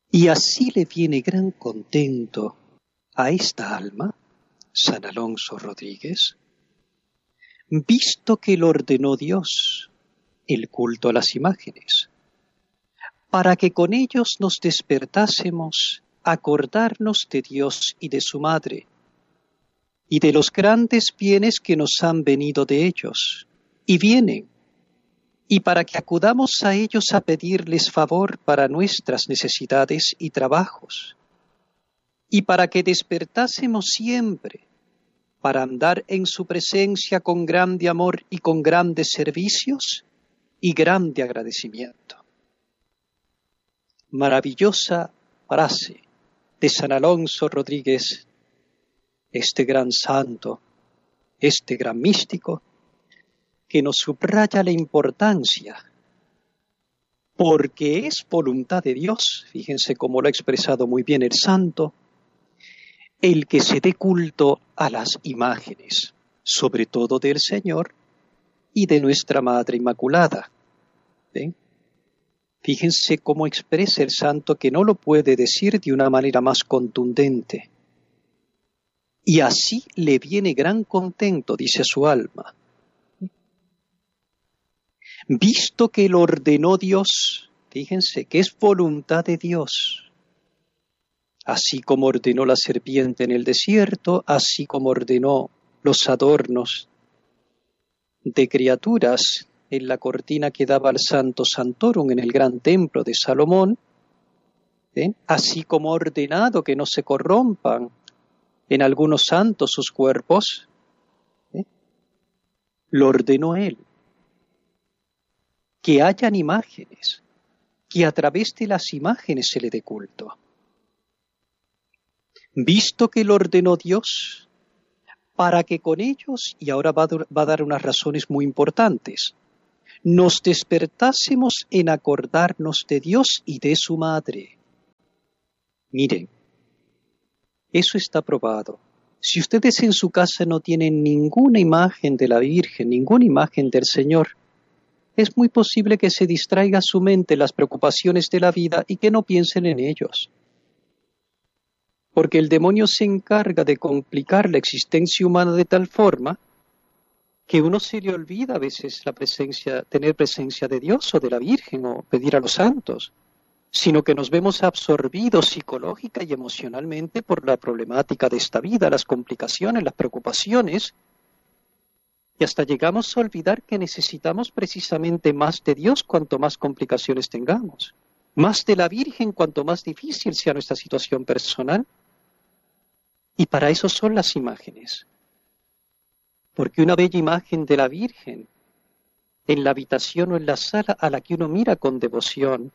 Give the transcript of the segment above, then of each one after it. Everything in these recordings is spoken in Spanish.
Y así le viene gran contento a esta alma, San Alonso Rodríguez, visto que lo ordenó Dios, el culto a las imágenes, para que con ellos nos despertásemos a acordarnos de Dios y de su Madre, y de los grandes bienes que nos han venido de ellos, y vienen, y para que acudamos a ellos a pedirles favor para nuestras necesidades y trabajos, y para que despertásemos siempre, para andar en su presencia con grande amor y con grandes servicios y grande agradecimiento. Maravillosa frase de San Alonso Rodríguez, este gran santo, este gran místico, que nos subraya la importancia, porque es voluntad de Dios, fíjense cómo lo ha expresado muy bien el santo, el que se dé culto a las imágenes, sobre todo del Señor y de nuestra Madre Inmaculada. ¿Ven? Fíjense cómo expresa el santo que no lo puede decir de una manera más contundente. Y así le viene gran contento, dice su alma. Visto que lo ordenó Dios, fíjense que es voluntad de Dios, así como ordenó la serpiente en el desierto, así como ordenó los adornos de criaturas en la cortina que daba al Santo Santorum en el gran templo de Salomón, así como ha ordenado que no se corrompan en algunos santos sus cuerpos, lo ordenó Él. Que hayan imágenes, que a través de las imágenes se le dé culto. Visto que lo ordenó Dios, para que con ellos, y ahora va a dar unas razones muy importantes, nos despertásemos en acordarnos de Dios y de su Madre. Miren, eso está probado. Si ustedes en su casa no tienen ninguna imagen de la Virgen, ninguna imagen del Señor, es muy posible que se distraiga su mente las preocupaciones de la vida y que no piensen en ellos. Porque el demonio se encarga de complicar la existencia humana de tal forma que uno se le olvida a veces tener presencia de Dios o de la Virgen o pedir a los santos, sino que nos vemos absorbidos psicológica y emocionalmente por la problemática de esta vida, las complicaciones, las preocupaciones, y hasta llegamos a olvidar que necesitamos precisamente más de Dios cuanto más complicaciones tengamos, más de la Virgen cuanto más difícil sea nuestra situación personal. Y para eso son las imágenes. Porque una bella imagen de la Virgen en la habitación o en la sala a la que uno mira con devoción,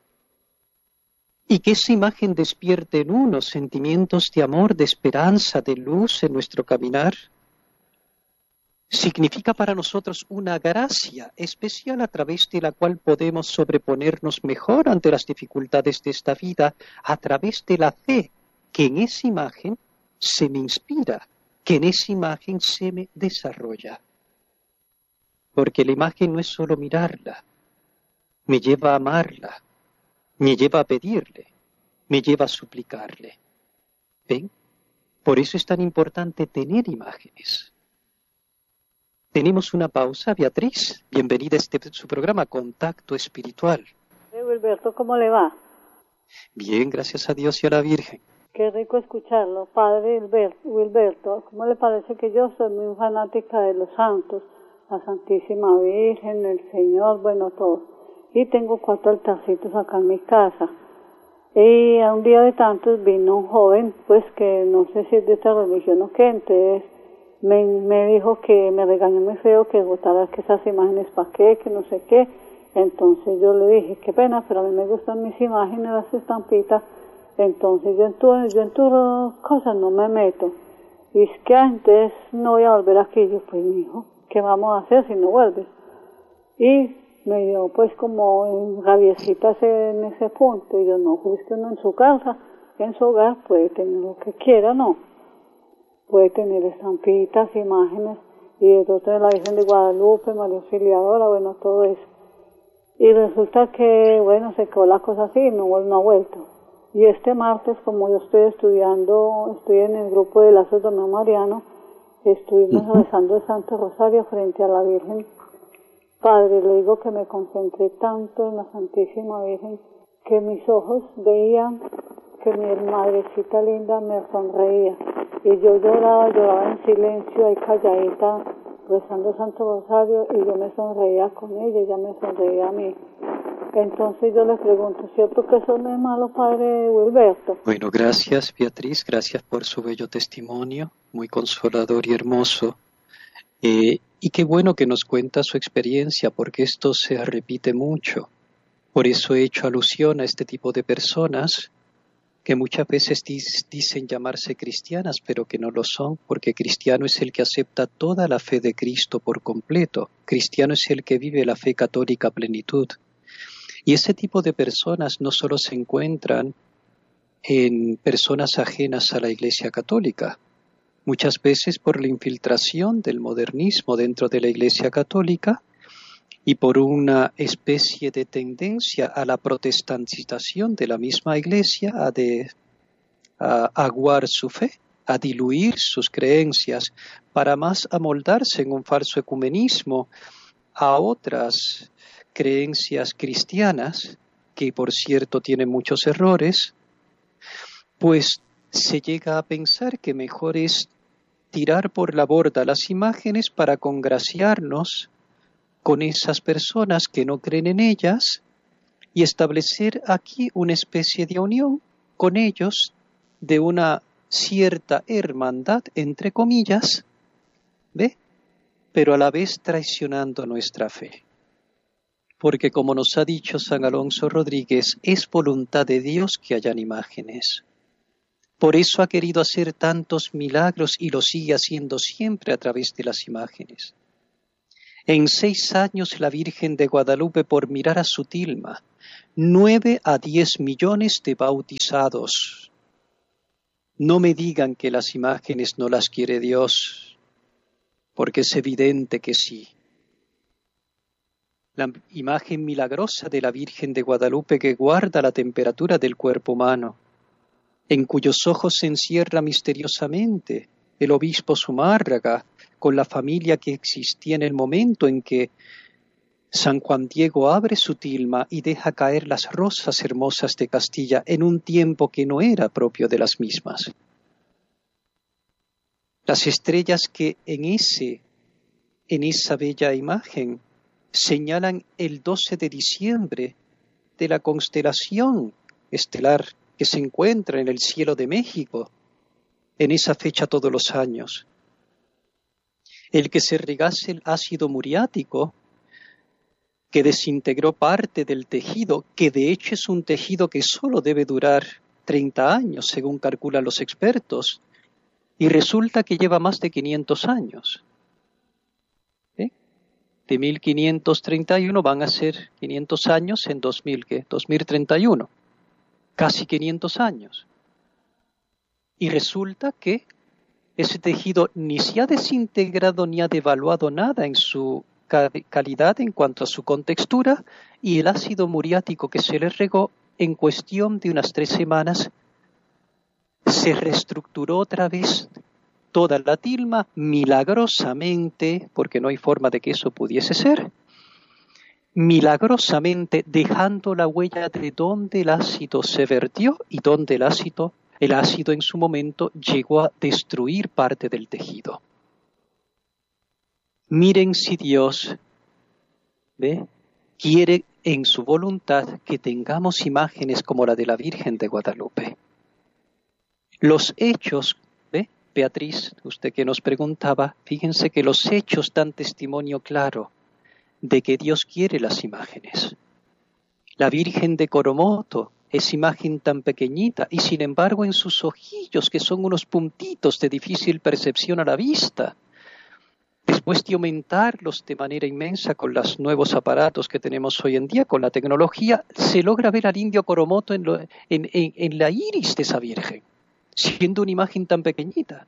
y que esa imagen despierte en uno sentimientos de amor, de esperanza, de luz en nuestro caminar, significa para nosotros una gracia especial a través de la cual podemos sobreponernos mejor ante las dificultades de esta vida a través de la fe que en esa imagen se me inspira, que en esa imagen se me desarrolla. Porque la imagen no es solo mirarla, me lleva a amarla, me lleva a pedirle, me lleva a suplicarle. ¿Ven? Por eso es tan importante tener imágenes. Tenemos una pausa, Beatriz. Bienvenida a su programa Contacto Espiritual. Wilberto, ¿cómo le va? Bien, gracias a Dios y a la Virgen. Qué rico escucharlo, Padre Wilberto. ¿Cómo le parece que yo soy muy fanática de los santos? La Santísima Virgen, el Señor, bueno, todo. Y tengo 4 altarcitos acá en mi casa. Y a un día de tantos vino un joven, pues que no sé si es de otra religión o qué, entonces me dijo que me regañó muy feo, que botara que esas imágenes para qué, que no sé qué. Entonces yo le dije, qué pena, pero a mí me gustan mis imágenes, las estampitas. Entonces yo en tu cosas no me meto. Y es que antes no voy a volver aquí. Yo, pues mi hijo, ¿qué vamos a hacer si no vuelves? Y me dio pues como rabiecitas en ese punto. Y yo, no, pues que uno en su casa, en su hogar, puede tener lo que quiera, ¿no? Puede tener estampitas, imágenes, y de otro la Virgen de Guadalupe, María Auxiliadora, bueno, todo eso. Y resulta que, bueno, se quedó la cosa así y no ha vuelto. Y este martes, como yo estoy en el grupo de Lazos Domingo Mariano, estuvimos rezando el Santo Rosario frente a la Virgen. Padre, le digo que me concentré tanto en la Santísima Virgen que mis ojos veían que mi madrecita linda me sonreía. Y yo lloraba en silencio, ahí calladita, rezando el Santo Rosario, y yo me sonreía con ella, ella me sonreía a mí. Entonces yo le pregunto, ¿cierto que eso no es malo, Padre Wilberto? Bueno, gracias Beatriz, gracias por su bello testimonio, muy consolador y hermoso. Y qué bueno que nos cuenta su experiencia, porque esto se repite mucho. Por eso he hecho alusión a este tipo de personas que muchas veces dicen llamarse cristianas, pero que no lo son, porque cristiano es el que acepta toda la fe de Cristo por completo. Cristiano es el que vive la fe católica a plenitud. Y ese tipo de personas no solo se encuentran en personas ajenas a la Iglesia Católica. Muchas veces por la infiltración del modernismo dentro de la Iglesia Católica y por una especie de tendencia a la protestantización de la misma Iglesia, a aguar su fe, a diluir sus creencias, para más amoldarse en un falso ecumenismo a otras creencias cristianas, que por cierto tienen muchos errores, pues se llega a pensar que mejor es tirar por la borda las imágenes para congraciarnos con esas personas que no creen en ellas y establecer aquí una especie de unión con ellos de una cierta hermandad, entre comillas, ¿ve? Pero a la vez traicionando nuestra fe. Porque como nos ha dicho San Alonso Rodríguez, es voluntad de Dios que hayan imágenes. Por eso ha querido hacer tantos milagros y lo sigue haciendo siempre a través de las imágenes. En 6 años la Virgen de Guadalupe, por mirar a su tilma, 9 a 10 millones de bautizados. No me digan que las imágenes no las quiere Dios, porque es evidente que sí. La imagen milagrosa de la Virgen de Guadalupe que guarda la temperatura del cuerpo humano, en cuyos ojos se encierra misteriosamente el obispo Zumárraga con la familia que existía en el momento en que San Juan Diego abre su tilma y deja caer las rosas hermosas de Castilla en un tiempo que no era propio de las mismas. Las estrellas que en esa bella imagen señalan el 12 de diciembre de la constelación estelar que se encuentra en el cielo de México, en esa fecha todos los años. El que se regase el ácido muriático, que desintegró parte del tejido, que de hecho es un tejido que solo debe durar 30 años, según calculan los expertos, y resulta que lleva más de 500 años. De 1531 van a ser 500 años en 2031. Casi 500 años. Y resulta que ese tejido ni se ha desintegrado ni ha devaluado nada en su calidad en cuanto a su contextura, y el ácido muriático que se le regó en cuestión de unas 3 semanas se reestructuró otra vez toda la tilma milagrosamente, porque no hay forma de que eso pudiese ser, milagrosamente dejando la huella de donde el ácido se vertió y donde el ácido en su momento llegó a destruir parte del tejido. Miren si Dios quiere en su voluntad que tengamos imágenes como la de la Virgen de Guadalupe. Los hechos, Beatriz, usted que nos preguntaba, fíjense que los hechos dan testimonio claro de que Dios quiere las imágenes. La Virgen de Coromoto, esa imagen tan pequeñita, y sin embargo en sus ojillos, que son unos puntitos de difícil percepción a la vista, después de aumentarlos de manera inmensa con los nuevos aparatos que tenemos hoy en día, con la tecnología, se logra ver al indio Coromoto en la iris de esa Virgen, siendo una imagen tan pequeñita.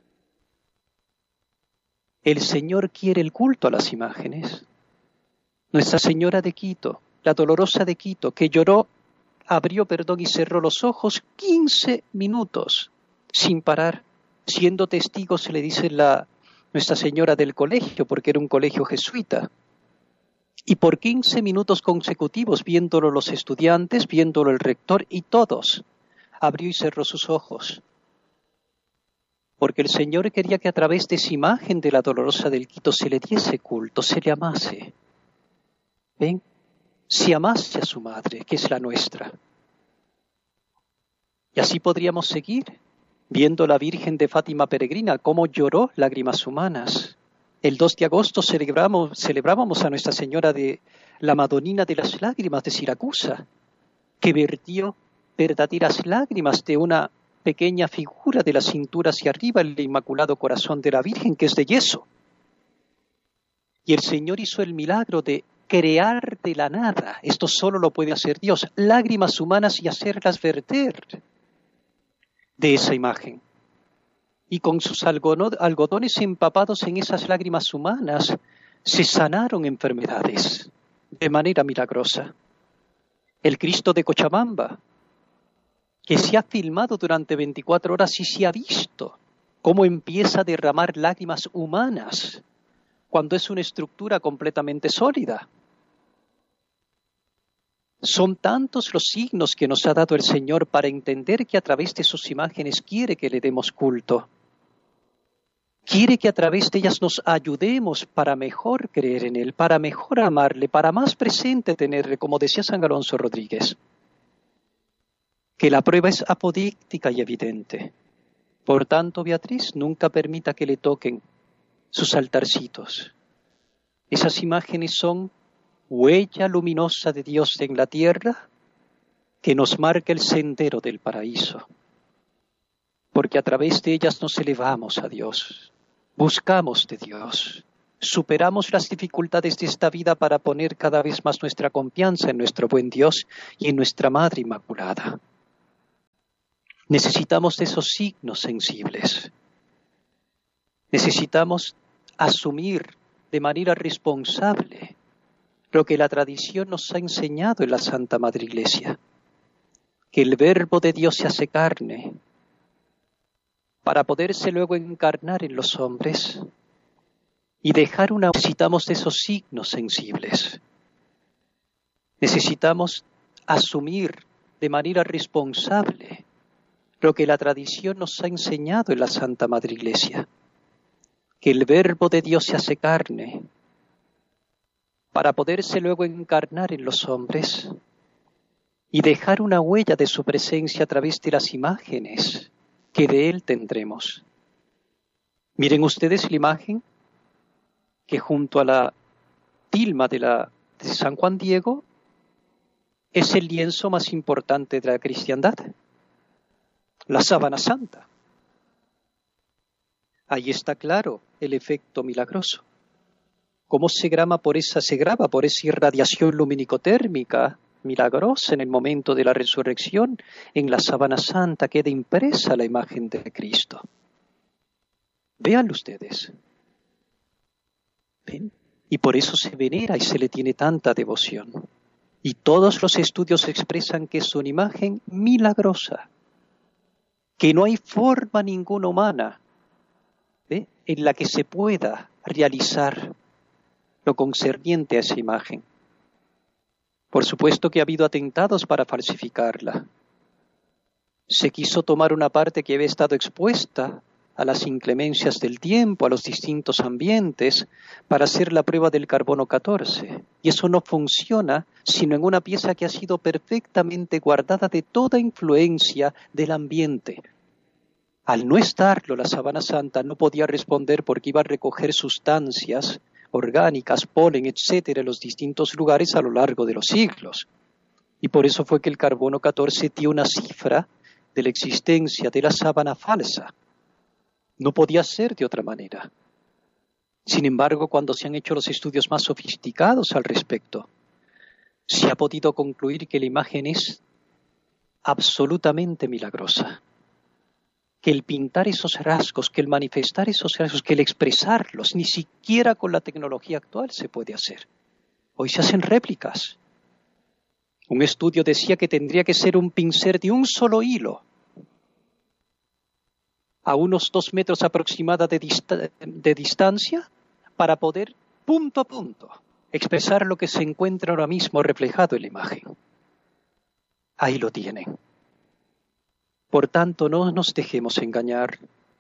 El Señor quiere el culto a las imágenes. Nuestra Señora de Quito, la Dolorosa de Quito, que lloró abrió, y cerró los ojos 15 minutos sin parar, siendo testigo, se le dice Nuestra Señora del colegio, porque era un colegio jesuita. Y por 15 minutos consecutivos, viéndolo los estudiantes, viéndolo el rector y todos, abrió y cerró sus ojos. Porque el Señor quería que a través de esa imagen de la Dolorosa del Quito se le diese culto, se le amase. ¿Ven? Se amase a su madre, que es la nuestra. Y así podríamos seguir viendo la Virgen de Fátima peregrina, cómo lloró lágrimas humanas. El 2 de agosto celebrábamos a Nuestra Señora de la Madonina de las Lágrimas de Siracusa, que vertió verdaderas lágrimas de una pequeña figura de la cintura hacia arriba, el Inmaculado Corazón de la Virgen, que es de yeso. Y el Señor hizo el milagro de crear de la nada, esto solo lo puede hacer Dios, lágrimas humanas y hacerlas verter de esa imagen. Y con sus algodones empapados en esas lágrimas humanas, se sanaron enfermedades de manera milagrosa. El Cristo de Cochabamba, que se ha filmado durante 24 horas y se ha visto cómo empieza a derramar lágrimas humanas cuando es una estructura completamente sólida. Son tantos los signos que nos ha dado el Señor para entender que a través de sus imágenes quiere que le demos culto. Quiere que a través de ellas nos ayudemos para mejor creer en Él, para mejor amarle, para más presente tenerle, como decía San Alonso Rodríguez. Que la prueba es apodíctica y evidente. Por tanto, Beatriz, nunca permita que le toquen sus altarcitos. Esas imágenes son huella luminosa de Dios en la tierra que nos marca el sendero del paraíso. Porque a través de ellas nos elevamos a Dios, buscamos de Dios, superamos las dificultades de esta vida para poner cada vez más nuestra confianza en nuestro buen Dios y en nuestra Madre Inmaculada. Necesitamos de esos signos sensibles. Necesitamos asumir de manera responsable lo que la tradición nos ha enseñado en la Santa Madre Iglesia, que el Verbo de Dios se hace carne para poderse luego encarnar en los hombres y necesitamos de esos signos sensibles. Necesitamos asumir de manera responsable lo que la tradición nos ha enseñado en la Santa Madre Iglesia, que el Verbo de Dios se hace carne para poderse luego encarnar en los hombres y dejar una huella de su presencia a través de las imágenes que de Él tendremos. Miren ustedes la imagen que junto a la tilma de San Juan Diego es el lienzo más importante de la cristiandad, la sábana santa. Ahí está claro el efecto milagroso. Cómo se graba por esa irradiación luminicotérmica milagrosa en el momento de la resurrección, en la sábana santa queda impresa la imagen de Cristo. Véanlo ustedes. ¿Ven? Y por eso se venera y se le tiene tanta devoción. Y todos los estudios expresan que es una imagen milagrosa, que no hay forma ninguna humana en la que se pueda realizar lo concerniente a esa imagen. Por supuesto que ha habido atentados para falsificarla. Se quiso tomar una parte que había estado expuesta a las inclemencias del tiempo, a los distintos ambientes, para hacer la prueba del carbono 14. Y eso no funciona sino en una pieza que ha sido perfectamente guardada de toda influencia del ambiente. Al no estarlo, la sábana santa no podía responder porque iba a recoger sustancias orgánicas, polen, etcétera, en los distintos lugares a lo largo de los siglos. Y por eso fue que el carbono 14 dio una cifra de la existencia de la sábana falsa. No podía ser de otra manera. Sin embargo, cuando se han hecho los estudios más sofisticados al respecto, se ha podido concluir que la imagen es absolutamente milagrosa. Que el pintar esos rasgos, que el manifestar esos rasgos, que el expresarlos, ni siquiera con la tecnología actual se puede hacer. Hoy se hacen réplicas. Un estudio decía que tendría que ser un pincel de un solo hilo, a unos 2 metros aproximada de distancia, para poder, punto a punto, expresar lo que se encuentra ahora mismo reflejado en la imagen. Ahí lo tienen. Por tanto, no nos dejemos engañar.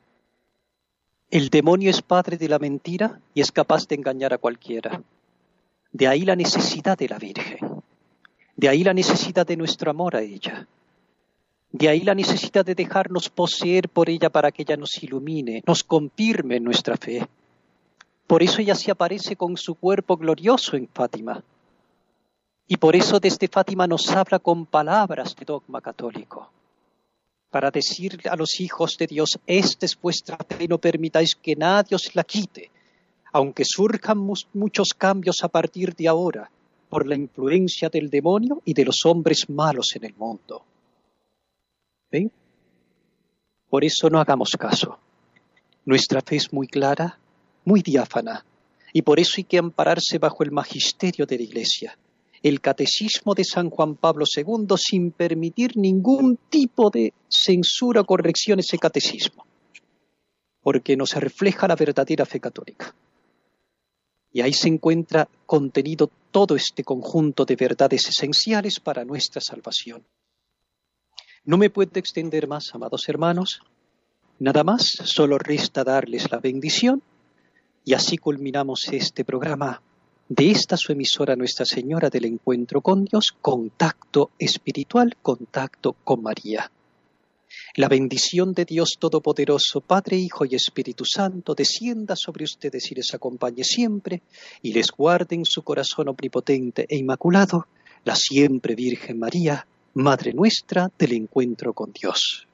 El demonio es padre de la mentira y es capaz de engañar a cualquiera. De ahí la necesidad de la Virgen. De ahí la necesidad de nuestro amor a ella. De ahí la necesidad de dejarnos poseer por ella para que ella nos ilumine, nos confirme en nuestra fe. Por eso ella se aparece con su cuerpo glorioso en Fátima. Y por eso desde Fátima nos habla con palabras de dogma católico. Para decir a los hijos de Dios, esta es vuestra fe, no permitáis que nadie os la quite, aunque surjan muchos cambios a partir de ahora, por la influencia del demonio y de los hombres malos en el mundo. ¿Ven? Por eso no hagamos caso. Nuestra fe es muy clara, muy diáfana, y por eso hay que ampararse bajo el magisterio de la Iglesia, el catecismo de San Juan Pablo II, sin permitir ningún tipo de censura o corrección a ese catecismo, porque nos refleja la verdadera fe católica. Y ahí se encuentra contenido todo este conjunto de verdades esenciales para nuestra salvación. No me puedo extender más, amados hermanos. Nada más, solo resta darles la bendición y así culminamos este programa de esta su emisora Nuestra Señora del Encuentro con Dios, Contacto Espiritual, Contacto con María. La bendición de Dios Todopoderoso, Padre, Hijo y Espíritu Santo, descienda sobre ustedes y les acompañe siempre, y les guarde en su corazón omnipotente e inmaculado, la siempre Virgen María, Madre nuestra del Encuentro con Dios.